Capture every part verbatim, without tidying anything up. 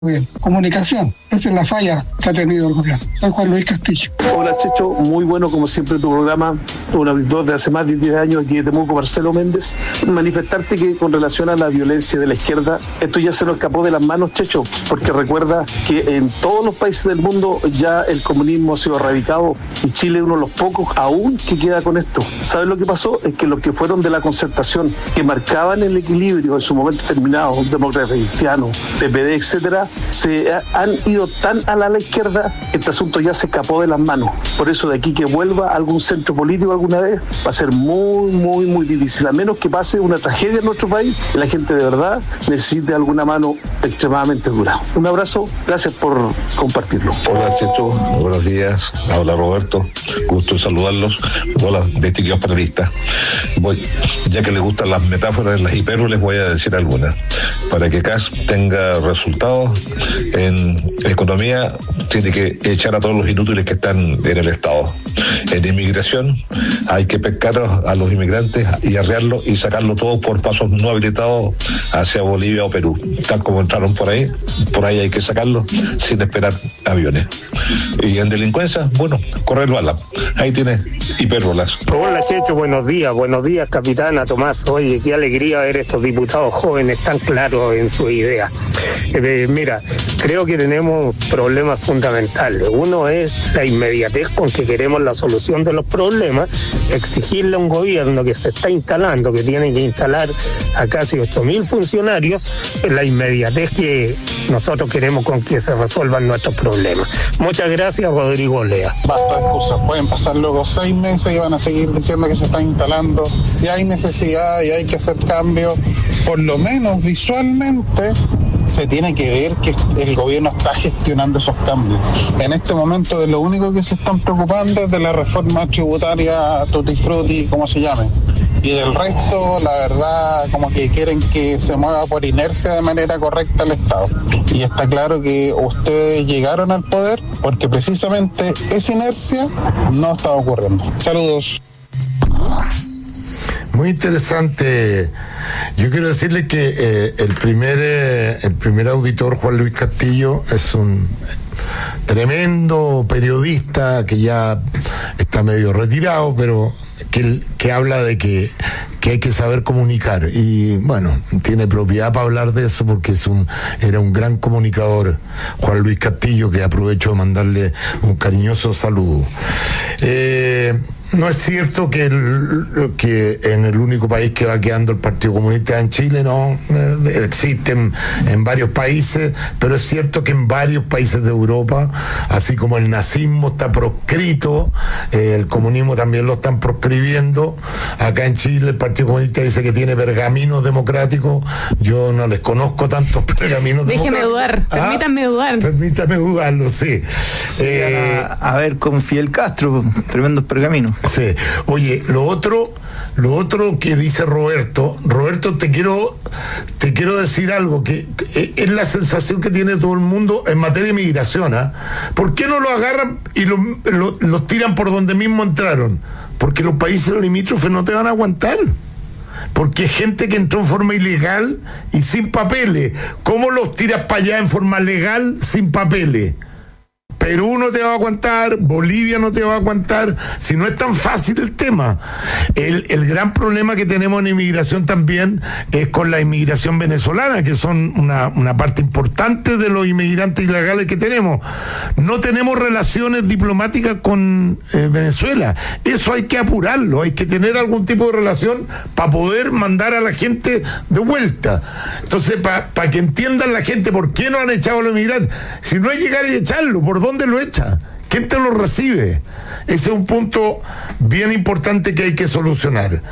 Bien. Comunicación, esa es la falla que ha tenido el gobierno. Soy Juan Luis Castillo. Hola Checho, muy bueno como siempre tu programa, un auditor de hace más de diez años aquí de Temuco, Marcelo Méndez. Manifestarte que con relación a la violencia de la izquierda, esto ya se nos escapó de las manos, Checho, porque recuerda que en todos los países del mundo ya el comunismo ha sido erradicado y Chile es uno de los pocos aún que queda con esto. ¿Sabes lo que pasó? Es que los que fueron de la concertación, que marcaban el equilibrio en su momento determinado, demócratas cristianos, P P D, etcétera, se han ido tan a la, a la izquierda que este asunto ya se escapó de las manos. Por eso de aquí que vuelva algún centro político alguna vez va a ser muy, muy, muy difícil, a menos que pase una tragedia en nuestro país y la gente de verdad necesite alguna mano extremadamente dura. Un abrazo, gracias por compartirlo. Hola Checho, buenos días, habla Roberto, gusto saludarlos. Hola, distinguidos panelistas. Voy, ya que les gustan las metáforas, las hipérboles, voy a decir algunas. Para que C A S tenga resultados en economía, tiene que echar a todos los inútiles que están en el Estado. En inmigración, hay que pescar a los inmigrantes y arrearlos y sacarlo todo por pasos no habilitados hacia Bolivia o Perú. Tal como entraron por ahí, por ahí hay que sacarlos sin esperar aviones. Y en delincuencia, bueno, correr bala. Ahí tienes hipérbolas. Hola Checho, buenos días, buenos días capitana Tomás. Oye, qué alegría ver estos diputados jóvenes tan claros en su idea. Eh, mira, creo que tenemos problemas fundamentales. Uno es la inmediatez con que queremos la solución de los problemas, exigirle a un gobierno que se está instalando, que tiene que instalar a casi ocho mil funcionarios, la inmediatez que nosotros queremos con que se resuelvan nuestros problemas. Muchas gracias, Rodrigo Lea. Basta de excusas, pueden pasar luego seis meses y van a seguir diciendo que se está instalando. Si hay necesidad y hay que hacer cambios, por lo menos visualmente se tiene que ver que el gobierno está gestionando esos cambios. En este momento de lo único que se están preocupando es de la reforma tributaria tutti frutti, como se llame. Y del resto, la verdad, como que quieren que se mueva por inercia de manera correcta el Estado. Y está claro que ustedes llegaron al poder porque precisamente esa inercia no está ocurriendo. Saludos. Muy interesante. Yo quiero decirle que eh, el primer eh, el primer auditor, Juan Luis Castillo, es un tremendo periodista que ya está medio retirado, pero que, que habla de que, que hay que saber comunicar. Y bueno, tiene propiedad para hablar de eso porque es un era un gran comunicador, Juan Luis Castillo, que aprovecho de mandarle un cariñoso saludo. Eh, No es cierto que, el, que en el único país que va quedando el Partido Comunista en Chile, no, eh, existen en varios países, pero es cierto que en varios países de Europa, así como el nazismo está proscrito, eh, el comunismo también lo están proscribiendo. Acá en Chile el Partido Comunista dice que tiene pergaminos democráticos. Yo no les conozco tantos pergaminos Déjeme democráticos. dudar, ¿Ah? permítanme dudar. Permítame dudarlo, sí. sí eh, a, a ver, con Fidel Castro, tremendos pergaminos. Sí. Oye, lo otro, lo otro que dice Roberto, Roberto, te quiero, te quiero decir algo que, que es la sensación que tiene todo el mundo en materia de migración, ¿ah? ¿eh? ¿Por qué no lo agarran y los lo, lo tiran por donde mismo entraron? Porque los países limítrofes no te van a aguantar. Porque es gente que entró en forma ilegal y sin papeles. ¿Cómo los tiras para allá en forma legal sin papeles? Perú no te va a aguantar, Bolivia no te va a aguantar, si no es tan fácil el tema. El, el gran problema que tenemos en inmigración también es con la inmigración venezolana, que son una, una parte importante de los inmigrantes ilegales que tenemos. No tenemos relaciones diplomáticas con eh, Venezuela. Eso hay que apurarlo, hay que tener algún tipo de relación para poder mandar a la gente de vuelta. Entonces, para pa que entiendan la gente por qué no han echado a los inmigrantes, si no es llegar y echarlo, ¿por dónde lo echa? ¿Quién te lo recibe? Ese es un punto bien importante que hay que solucionar.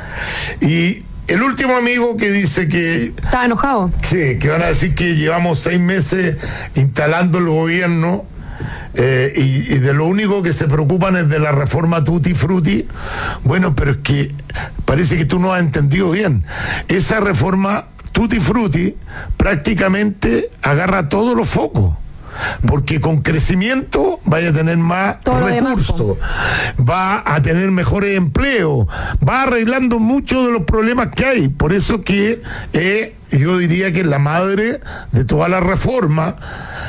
Y el último amigo que dice que... ¿Estaba enojado? Sí, que van a decir que llevamos seis meses instalando el gobierno eh, y, y de lo único que se preocupan es de la reforma tutti frutti. Bueno, pero es que parece que tú no has entendido bien. Esa reforma tutti frutti prácticamente agarra todos los focos. porque con crecimiento vaya a tener más Todo lo demás, recursos, va a tener mejores empleos, va arreglando muchos de los problemas que hay. Por eso que eh, yo diría que es la madre de toda la reforma.